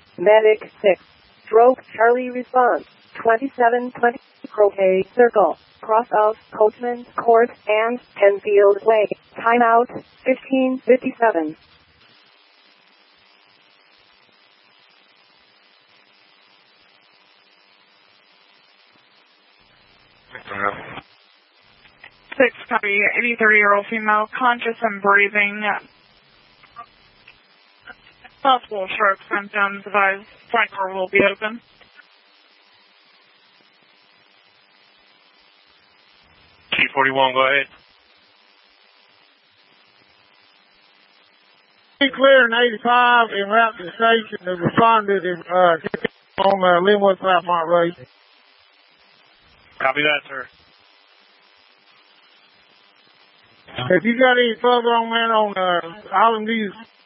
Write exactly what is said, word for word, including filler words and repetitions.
Medic six. Stroke Charlie response. twenty-seven twenty. Croquet Circle. Cross of Coachman Court and Penfield Way. Timeout fifteen fifty-seven. Six copy, eighty-three-year-old female, conscious and breathing. Possible stroke symptoms. Advised front door will be open. T forty-one, go ahead. Be clear in eighty-five en route to the station to respond to the uh, on uh, Linwood Southmont Road. Copy that, sir. If you got any further on that on uh, Island View